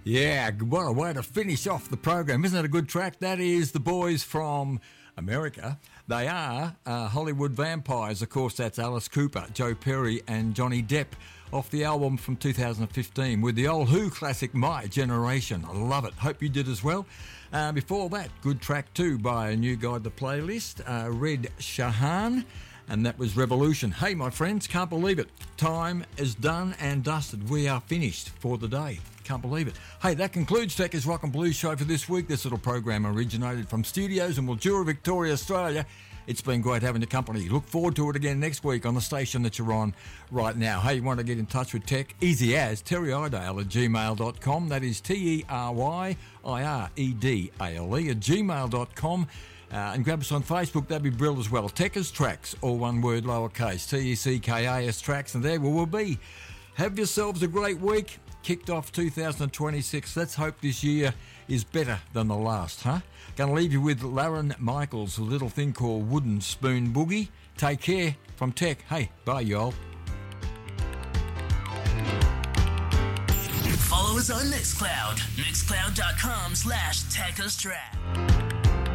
Yeah, what a way to finish off the program. Isn't it a good track? That is the boys from America. They are Hollywood Vampires. Of course, that's Alice Cooper, Joe Perry and Johnny Depp off the album from 2015 with the old Who classic My Generation. I love it. Hope you did as well. Before that, good track too by a new guy to the playlist, Red Shahan, and that was Revolution. Hey, my friends, can't believe it. Time is done and dusted. We are finished for the day. Can't believe it. Hey, that concludes Tech's Rock and Blues show for this week. This little program originated from studios in Mildura, Victoria, Australia. It's been great having your company. Look forward to it again next week on the station that you're on right now. Hey, you want to get in touch with Tech? Easy as terryidale@gmail.com. That is TERYIEDALE@gmail.com. And grab us on Facebook. That'd be brilliant as well. Tech's Tracks, all one word, lowercase, TECKAS Tracks, and there we will be. Have yourselves a great week. Kicked off 2026. Let's hope this year is better than the last, huh? Going to leave you with Lauren Michaels, a little thing called Wooden Spoon Boogie. Take care from Tech. Hey, bye, y'all. Follow us on Mixcloud. Mixcloud.com/TechUsTrack.